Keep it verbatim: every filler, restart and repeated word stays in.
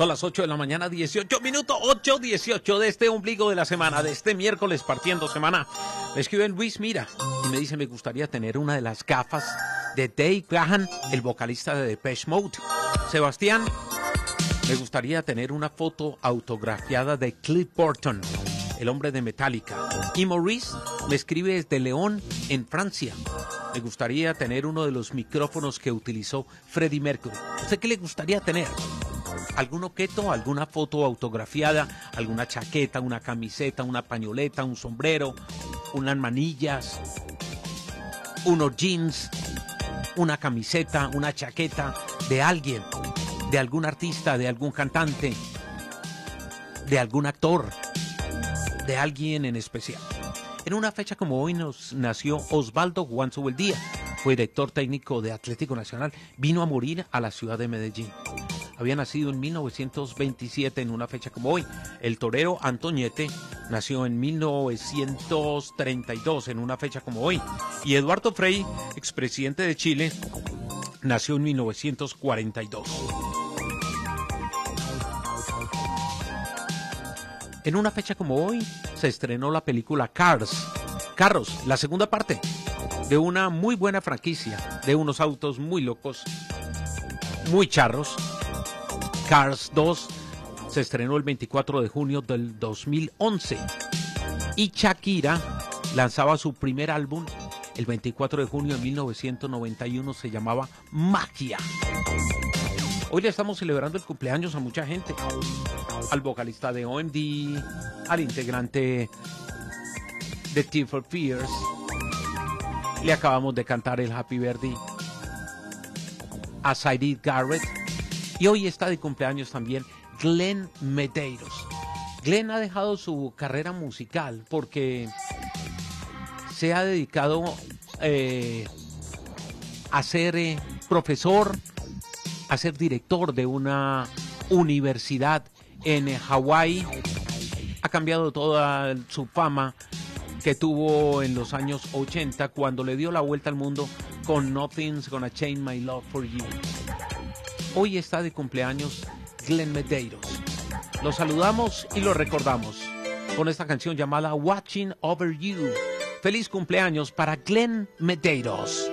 Son las ocho de la mañana, dieciocho minutos, ocho dieciocho de este ombligo de la semana, de este miércoles partiendo semana. Me escribe Luis Mira y me dice, me gustaría tener una de las gafas de Dave Gahan, el vocalista de Depeche Mode. Sebastián, me gustaría tener una foto autografiada de Cliff Burton, el hombre de Metallica. Y Maurice me escribe desde León, en Francia. Me gustaría tener uno de los micrófonos que utilizó Freddie Mercury. ¿Usted qué le gustaría tener? ¿Algún objeto, alguna foto autografiada, alguna chaqueta, una camiseta, una pañoleta, un sombrero, unas manillas, unos jeans, una camiseta, una chaqueta de alguien, de algún artista, de algún cantante, de algún actor, de alguien en especial? En una fecha como hoy nos nació Osvaldo Juan Zubeldía, fue director técnico de Atlético Nacional, vino a morir a la ciudad de Medellín. Había nacido en mil novecientos veintisiete en una fecha como hoy. El torero Antoñete nació en mil novecientos treinta y dos en una fecha como hoy. Y Eduardo Frei, expresidente de Chile, nació en mil novecientos cuarenta y dos. En una fecha como hoy se estrenó la película Cars, Carros, la segunda parte de una muy buena franquicia, de unos autos muy locos, muy charros. Cars dos se estrenó el veinticuatro de junio del dos mil once y Shakira lanzaba su primer álbum el veinticuatro de junio de mil novecientos noventa y uno, se llamaba Magia. Hoy le estamos celebrando el cumpleaños a mucha gente, al vocalista de O M D, al integrante de Tears for Fears, le acabamos de cantar el Happy Birthday a Siedah Garrett. Y hoy está de cumpleaños también Glenn Medeiros. Glenn ha dejado su carrera musical porque se ha dedicado eh, a ser eh, profesor, a ser director de una universidad en eh, Hawái. Ha cambiado toda su fama que tuvo en los años ochenta cuando le dio la vuelta al mundo con Nothing's Gonna Change My Love for You. Hoy está de cumpleaños Glenn Medeiros. Lo saludamos y lo recordamos con esta canción llamada Watching Over You. Feliz cumpleaños para Glenn Medeiros.